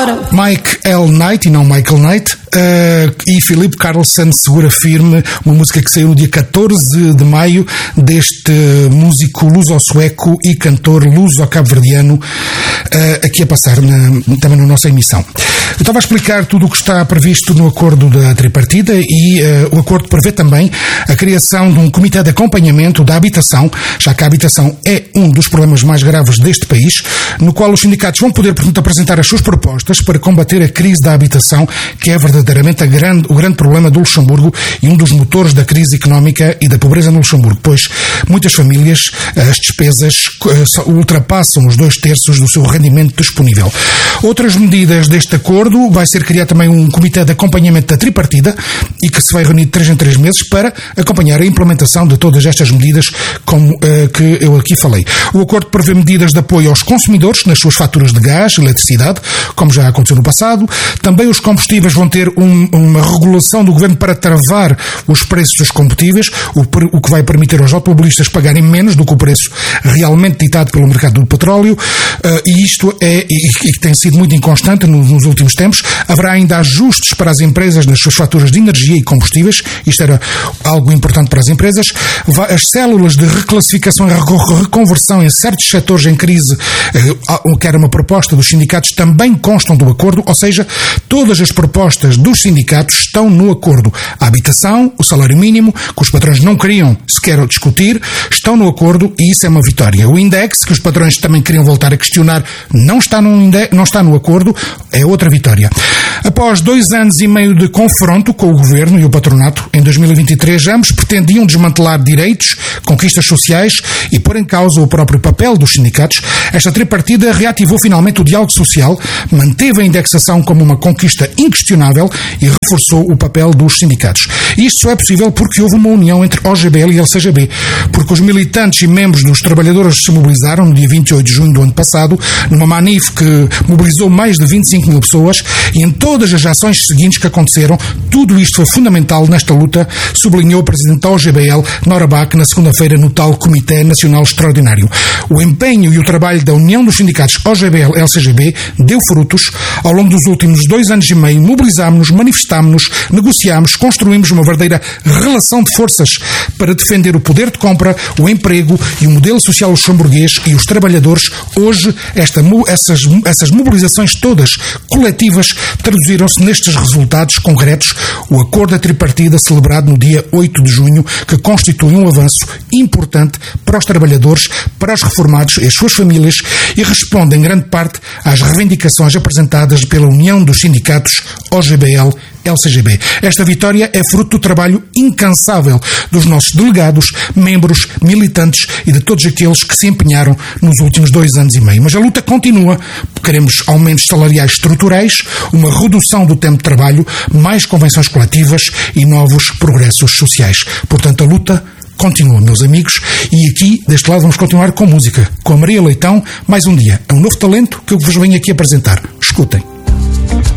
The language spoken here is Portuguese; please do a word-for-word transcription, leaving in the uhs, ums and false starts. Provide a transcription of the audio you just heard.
Bora! Mike L. Knight, e não Michael Knight, uh, e Philip Carlson, Segura Firme, uma música que saiu no dia catorze de maio, deste músico luso-sueco e cantor luso-cabo-verdiano, uh, aqui a passar na, também na nossa emissão. Eu estava a explicar tudo o que está previsto no acordo da tripartida e uh, o acordo prevê também a criação de um comitê de acompanhamento da habitação, já que a habitação é um dos problemas mais graves deste país, no qual os sindicatos vão poder, portanto, apresentar as suas propostas para combater a crise da habitação, que é verdadeiramente a grande, o grande problema do Luxemburgo e um dos motores da crise económica e da pobreza no Luxemburgo, pois muitas famílias, as despesas ultrapassam os dois terços do seu rendimento disponível. Outras medidas deste acordo, vai ser criado também um comitê de acompanhamento da tripartida e que se vai reunir de três em três meses para acompanhar a implementação de todas estas medidas como uh, que eu aqui falei. O acordo prevê medidas de apoio aos consumidores nas suas faturas de gás e eletricidade, como já aconteceu no passado. Também os combustíveis vão ter um, uma regulação do governo para travar os preços dos combustíveis, o, o que vai permitir aos automobilistas pagarem menos do que o preço realmente ditado pelo mercado do petróleo, uh, e isto é, e, e que tem sido muito inconstante nos, nos últimos tempos. Haverá ainda ajustes para as empresas nas suas faturas de energia e combustíveis, isto era algo importante para as empresas. As células de reclassificação e reconversão em certos setores em crise, que era uma proposta dos sindicatos, também constam do acordo, ou seja, todas as propostas dos sindicatos estão no acordo. A habitação, o salário mínimo, que os patrões não queriam sequer discutir, estão no acordo e isso é uma vitória. O index, que os patrões também queriam voltar a questionar, não está no, index, não está no acordo, é outra vitória. Após dois anos e meio de confronto com o governo e o patronato, em dois mil e vinte e três, ambos pretendiam desmantelar direitos, conquistas sociais e pôr em causa o próprio papel dos sindicatos. Esta tripartida reativou finalmente o diálogo social, manteve a indexação como uma conquista inquestionável e reforçou o papel dos sindicatos. Isto só é possível porque houve uma união entre O G B L e L C G B, porque os militantes e membros dos trabalhadores se mobilizaram no dia vinte e oito de junho do ano passado, numa manif que mobilizou mais de vinte e cinco mil pessoas, e em todas as ações seguintes que aconteceram, tudo isto foi fundamental nesta luta, sublinhou o presidente da O G B L, Nora Bach, na segunda-feira no tal Comitê Nacional Extraordinário. O empenho e o trabalho da União dos Sindicatos O G B L e L C G B deu frutos. Ao longo dos últimos dois anos e meio, mobilizámos-nos, manifestámos-nos, negociámos, construímos uma verdadeira relação de forças para defender o poder de compra, o emprego e o modelo social luxemburguês e os trabalhadores. Hoje, esta, essas, essas mobilizações todas coletivas traduziram-se nestes resultados concretos. O acordo da tripartida celebrado no dia oito de junho, que constitui um avanço importante para os trabalhadores, para os reformados e as suas famílias e responde em grande parte às reivindicações apresentadas pela União dos Sindicatos O G B L e L C G B. Esta vitória é fruto do trabalho incansável dos nossos delegados, membros, militantes e de todos aqueles que se empenharam nos últimos dois anos e meio. Mas a luta continua. Queremos aumentos salariais estruturais, uma redução do tempo de trabalho, mais convenções coletivas e novos progressos sociais. Portanto, a luta continua, meus amigos, e aqui, deste lado, vamos continuar com música. Com a Maria Leitão, mais um dia. É um novo talento que eu vos venho aqui apresentar. Escutem.